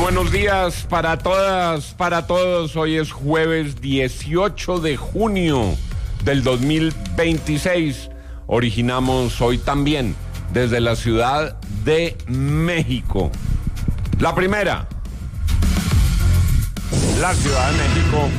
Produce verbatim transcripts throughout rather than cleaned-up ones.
Buenos días para todas, para todos. Hoy es jueves dieciocho de junio del dos mil veintiséis. Originamos hoy también desde la Ciudad de México. La primera, la Ciudad de México,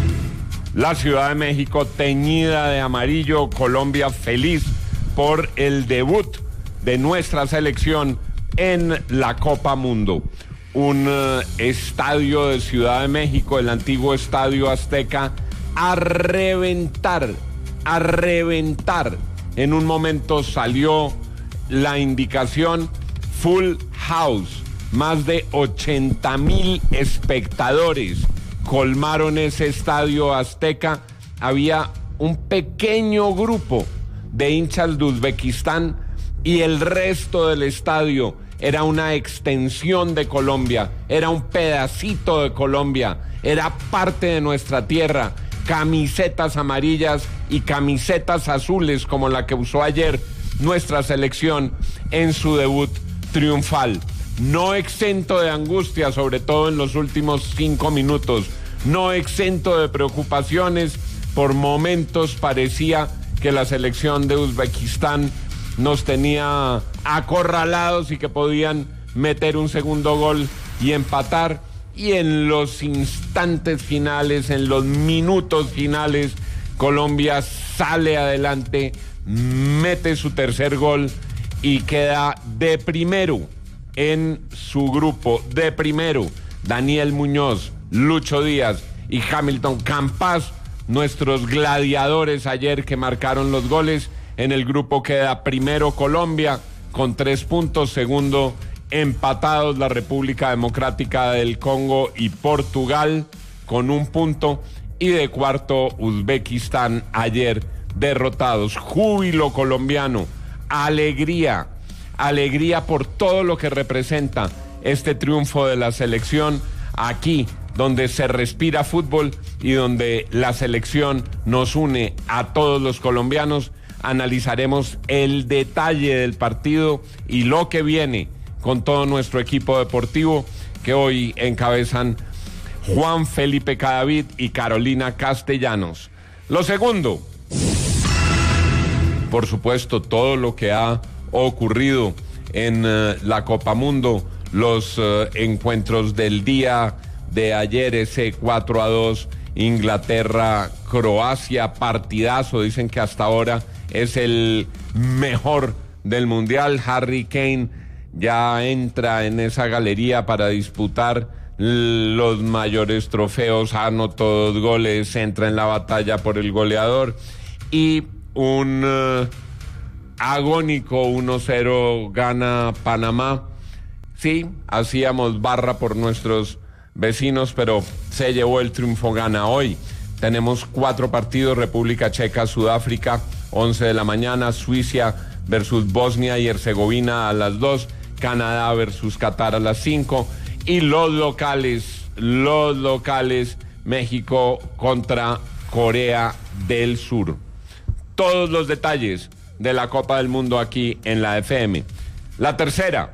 la Ciudad de México teñida de amarillo, Colombia feliz por el debut de nuestra selección en la Copa Mundo. Un uh, estadio de Ciudad de México, el antiguo Estadio Azteca, a reventar, a reventar. En un momento salió la indicación full house, más de ochenta mil espectadores colmaron ese Estadio Azteca. Había un pequeño grupo de hinchas de Uzbekistán y el resto del estadio era una extensión de Colombia, era un pedacito de Colombia, era parte de nuestra tierra. Camisetas amarillas y camisetas azules como la que usó ayer nuestra selección en su debut triunfal. No exento de angustia, sobre todo en los últimos cinco minutos, no exento de preocupaciones. Por momentos parecía que la selección de Uzbekistán nos tenía acorralados y que podían meter un segundo gol y empatar. Y en los instantes finales, en los minutos finales, Colombia sale adelante, mete su tercer gol y queda de primero en su grupo. De primero, Daniel Muñoz, Lucho Díaz y Hamilton Campas, nuestros gladiadores ayer que marcaron los goles. En el grupo queda primero Colombia con tres puntos, segundo empatados la República Democrática del Congo y Portugal con un punto, y de cuarto Uzbekistán ayer derrotados. Júbilo colombiano, alegría, alegría por todo lo que representa este triunfo de la selección aquí, donde se respira fútbol y donde la selección nos une a todos los colombianos. Analizaremos el detalle del partido y lo que viene con todo nuestro equipo deportivo que hoy encabezan Juan Felipe Cadavid y Carolina Castellanos. Lo segundo, por supuesto, todo lo que ha ocurrido en uh, la Copa Mundo, los uh, encuentros del día de ayer, ese cuatro a dos, Inglaterra-Croacia, partidazo, dicen que hasta ahora es el mejor del Mundial. Harry Kane ya entra en esa galería para disputar los mayores trofeos, anotó dos goles, entra en la batalla por el goleador, y un uh, agónico uno cero gana Panamá. Sí, hacíamos barra por nuestros vecinos, pero se llevó el triunfo, gana hoy. Tenemos cuatro partidos: República Checa, Sudáfrica, once de la mañana, Suiza versus Bosnia y Herzegovina a las dos, Canadá versus Qatar a las cinco, y los locales, los locales, México contra Corea del Sur. Todos los detalles de la Copa del Mundo aquí en la F M. La tercera,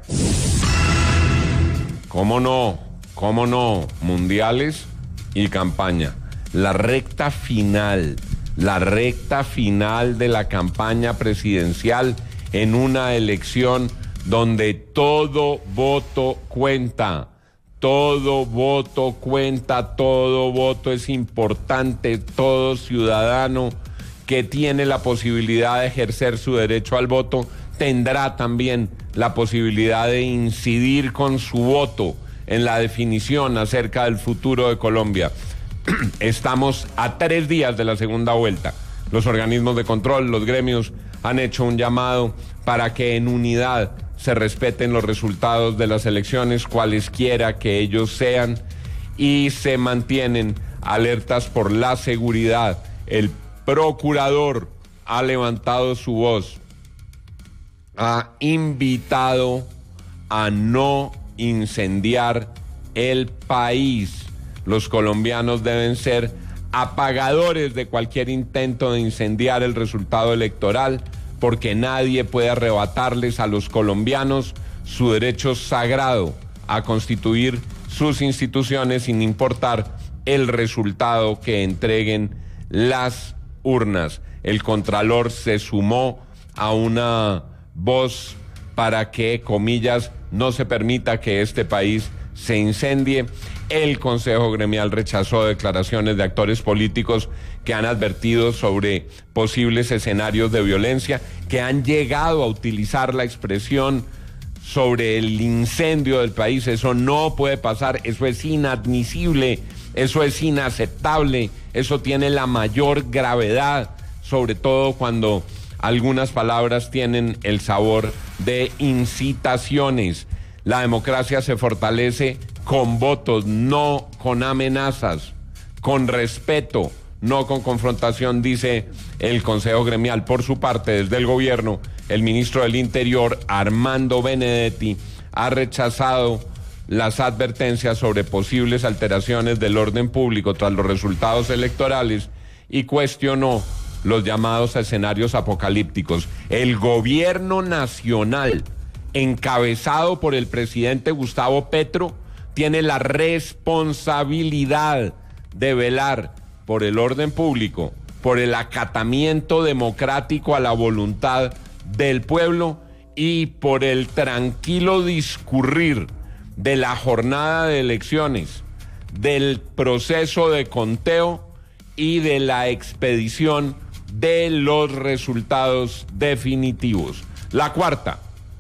¿cómo no? ¿Cómo no? Mundiales y campaña. La recta final, la recta final de la campaña presidencial en una elección donde todo voto cuenta, todo voto cuenta, todo voto es importante, todo ciudadano que tiene la posibilidad de ejercer su derecho al voto tendrá también la posibilidad de incidir con su voto en la definición acerca del futuro de Colombia. Estamos a tres días de la segunda vuelta. Los organismos de control, los gremios, han hecho un llamado para que en unidad se respeten los resultados de las elecciones, cualesquiera que ellos sean, y se mantienen alertas por la seguridad. El procurador ha levantado su voz, ha invitado a no incendiar el país. Los colombianos deben ser apagadores de cualquier intento de incendiar el resultado electoral, porque nadie puede arrebatarles a los colombianos su derecho sagrado a constituir sus instituciones sin importar el resultado que entreguen las urnas. El Contralor se sumó a una voz para que, comillas, no se permita que este país se incendie. El Consejo Gremial rechazó declaraciones de actores políticos que han advertido sobre posibles escenarios de violencia, que han llegado a utilizar la expresión sobre el incendio del país. Eso no puede pasar, eso es inadmisible, eso es inaceptable, eso tiene la mayor gravedad, sobre todo cuando algunas palabras tienen el sabor de incitaciones. La democracia se fortalece con votos, no con amenazas, con respeto, no con confrontación, dice el Consejo Gremial. Por su parte, desde el gobierno, el ministro del Interior, Armando Benedetti, ha rechazado las advertencias sobre posibles alteraciones del orden público tras los resultados electorales y cuestionó los llamados escenarios apocalípticos. El gobierno nacional, encabezado por el presidente Gustavo Petro, tiene la responsabilidad de velar por el orden público, por el acatamiento democrático a la voluntad del pueblo y por el tranquilo discurrir de la jornada de elecciones, del proceso de conteo y de la expedición de los resultados definitivos. La cuarta.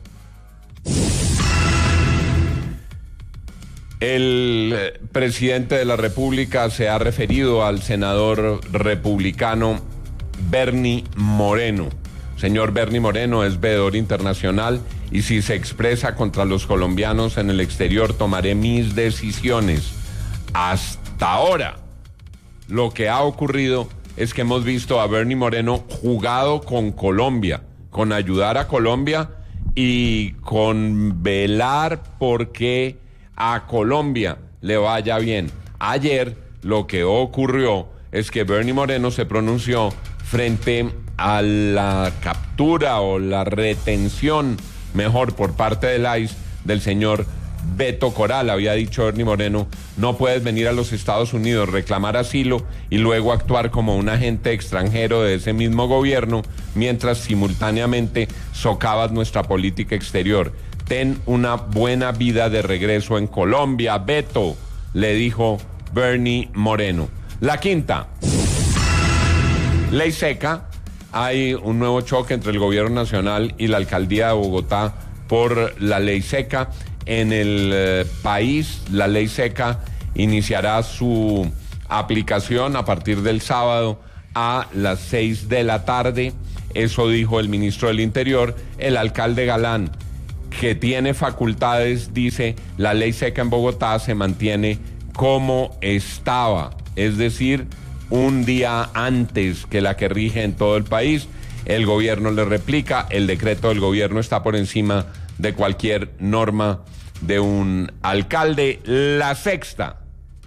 El presidente de la República se ha referido al senador republicano Bernie Moreno. Señor Bernie Moreno es veedor internacional y si se expresa contra los colombianos en el exterior tomaré mis decisiones. Hasta ahora, lo que ha ocurrido es que hemos visto a Bernie Moreno jugado con Colombia, con ayudar a Colombia y con velar porque a Colombia le vaya bien. Ayer lo que ocurrió es que Bernie Moreno se pronunció frente a la captura o la retención, mejor, por parte del I C E del señor Beto Coral. Había dicho Bernie Moreno: no puedes venir a los Estados Unidos, reclamar asilo y luego actuar como un agente extranjero de ese mismo gobierno mientras simultáneamente socavas nuestra política exterior. Ten una buena vida de regreso en Colombia, Beto, le dijo Bernie Moreno. La quinta. Ley seca. Hay un nuevo choque entre el gobierno nacional y la alcaldía de Bogotá por la ley seca. En el eh, país, la ley seca iniciará su aplicación a partir del sábado a las seis de la tarde. Eso dijo el ministro del Interior. El alcalde Galán, que tiene facultades, dice: la ley seca en Bogotá se mantiene como estaba, es decir, un día antes que la que rige en todo el país. El gobierno le replica: el decreto del gobierno está por encima de cualquier norma de un alcalde. La sexta.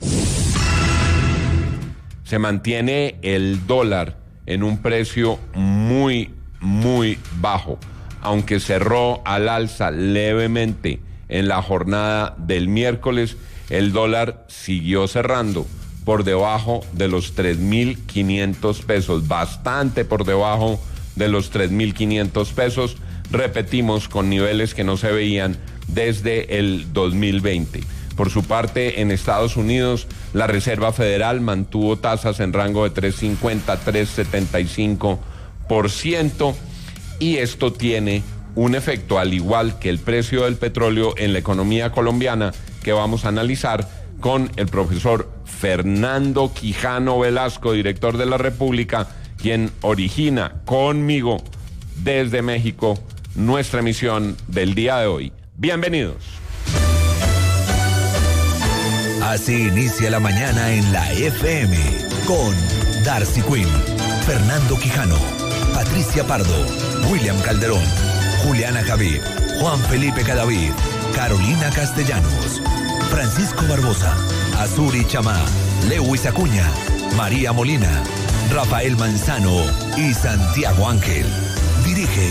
Se mantiene el dólar en un precio muy, muy bajo, aunque cerró al alza levemente en la jornada del miércoles. El dólar siguió cerrando por debajo de los tres mil quinientos pesos, bastante por debajo de los tres mil quinientos pesos, repetimos, con niveles que no se veían desde el dos mil veinte. Por su parte, en Estados Unidos, la Reserva Federal mantuvo tasas en rango de tres punto cincuenta a tres punto setenta y cinco por ciento, y esto tiene un efecto, al igual que el precio del petróleo, en la economía colombiana, que vamos a analizar con el profesor Fernando Quijano Velasco, director de La República, quien origina conmigo desde México nuestra emisión del día de hoy. Bienvenidos. Así inicia la mañana en la F M con Darcy Quinn, Fernando Quijano, Patricia Pardo, William Calderón, Juliana Javid, Juan Felipe Cadavid, Carolina Castellanos, Francisco Barbosa, Azuri Chamá, Lewis Acuña, María Molina, Rafael Manzano y Santiago Ángel. Dirige